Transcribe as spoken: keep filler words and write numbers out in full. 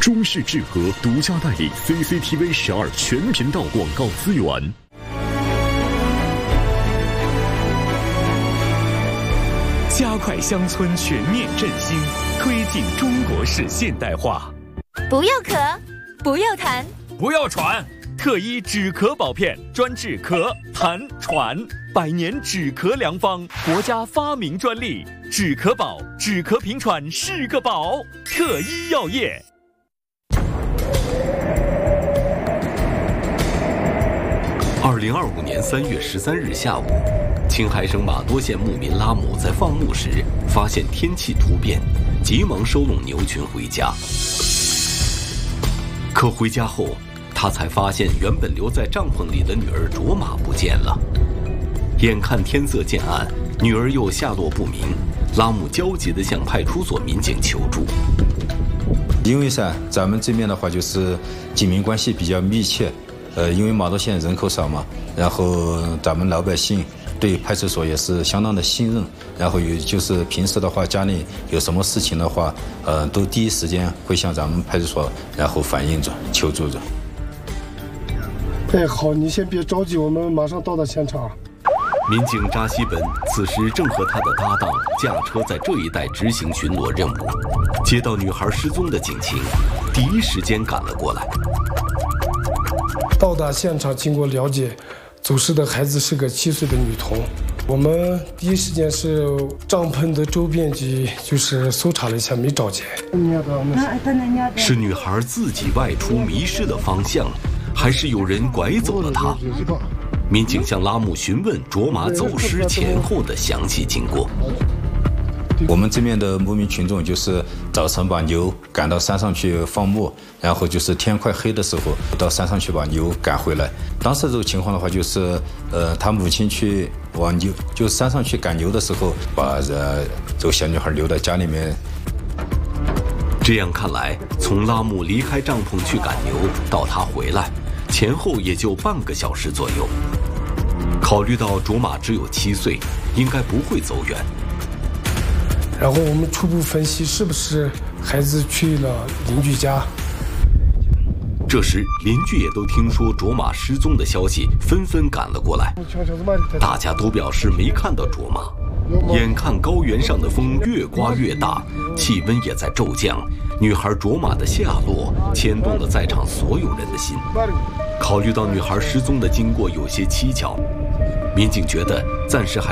中视智和独家代理 C C T V 十二全频道广告资源。 加快乡村全面振兴，推进中国式现代化。 不要咳，不要痰， 不要喘。特医止咳宝片专治咳、痰、喘，百年止咳良方，国家发明专利。止咳宝，止咳平喘是个宝。特医药业。 二零二五年三月十三日下午，青海省玛多县牧民拉姆在放牧时发现天气突变，急忙收拢牛群回家。可回家后，他才发现原本留在帐篷里的女儿卓玛不见了。眼看天色渐暗，女儿又下落不明，拉姆焦急地向派出所民警求助。 因为噻，咱们这边的话就是警民关系比较密切，呃，因为玛多县人口少嘛，然后咱们老百姓对派出所也是相当的信任，然后有就是平时的话，家里有什么事情的话，呃，都第一时间会向咱们派出所然后反映着求助着。 哎，好，你先别着急，我们马上到达现场。 民警扎西本此时正和他的搭档驾车在这一带执行巡逻任务，接到女孩失踪的警情，第一时间赶了过来。 到达现场，经过了解，走失的孩子是个七岁的女童。我们第一时间是帐篷的周边及就是搜查了一下，没找见。 是女孩自己外出迷失的方向，还是有人拐走了她？民警向拉姆询问卓玛走失前后的详细经过。 我们这边的牧民群众就是早晨把牛赶到山上去放牧，然后就是天快黑的时候到山上去把牛赶回来。当时这个情况的话，就是呃，他母亲去往牛就山上去赶牛的时候，把呃这个小女孩留在家里面。 这样看来，从拉姆离开帐篷去赶牛到他回来，前后也就半个小时左右。考虑到卓玛只有七岁，应该不会走远。 然后我们初步分析，是不是孩子去了邻居家？ 这时，邻居也都听说卓玛失踪的消息，纷纷赶了过来。大家都表示没看到卓玛。眼看高原上的风越刮越大，气温也在骤降，女孩卓玛的下落牵动了在场所有人的心。考虑到女孩失踪的经过有些蹊跷，民警觉得暂时还